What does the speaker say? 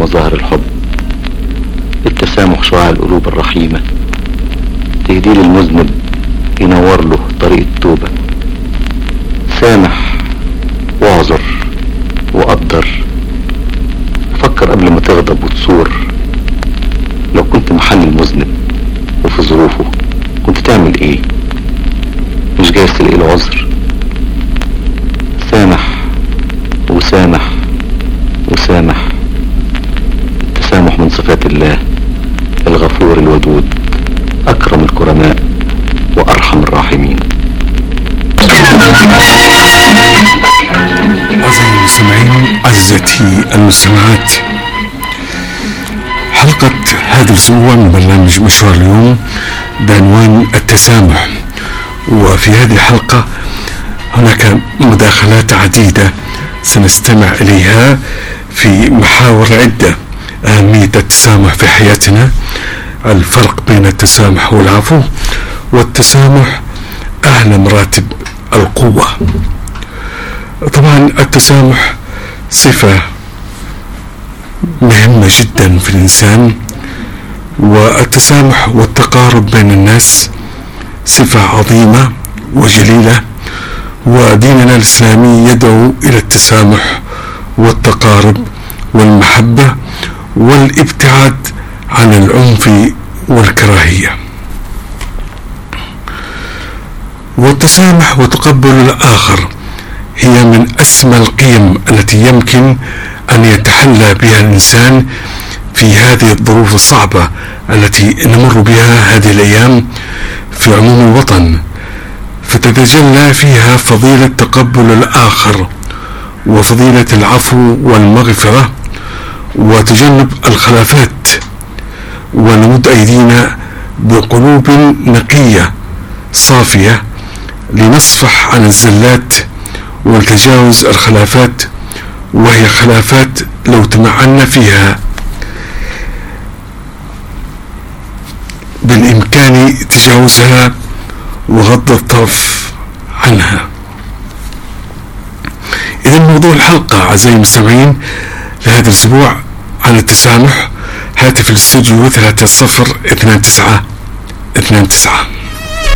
مظاهر الحب. التسامح شعاع القلوب الرحيمة، تهدي للمذنب ينور له طريق التوبة. سامح واعذر وقدر، فكر قبل ما تغضب وتصور. لو كنت محل المذنب وفي ظروفه كنت تعمل ايه؟ مش جايز تلاقي له عذر. سامح وسامح وسامح. التسامح من صفات الله الغفور الودود، أكرم الكرماء وأرحم الراحمين. أعزائي المستمعين، عزيزتي المستمعات، حلقة هذا الأسبوع من برنامج مشوار اليوم بعنوان التسامح. وفي هذه الحلقة هناك مداخلات عديدة سنستمع إليها في محاور عدة: أهمية التسامح في حياتنا، الفرق بين التسامح والعفو، والتسامح أعلى مراتب القوة. طبعا التسامح صفة مهمة جدا في الإنسان، والتسامح والتقارب بين الناس صفة عظيمة وجليلة، وديننا الإسلامي يدعو إلى التسامح والتقارب والمحبة والابتعاد عن العنف والكراهية. والتسامح وتقبل الآخر هي من أسمى القيم التي يمكن أن يتحلى بها الإنسان في هذه الظروف الصعبة التي نمر بها هذه الأيام في عموم الوطن، فتتجلى فيها فضيلة تقبل الآخر وفضيلة العفو والمغفرة وتجنب الخلافات، ونمد أيدينا بقلوب نقية صافية لنصفح عن الزلات ونتجاوز الخلافات، وهي خلافات لو تمعنا فيها بالإمكان تجاوزها وغض الطرف عنها. إذن موضوع الحلقة أعزائي المستمعين لهذا الأسبوع عن التسامح. هاتف الاستوديو 302929.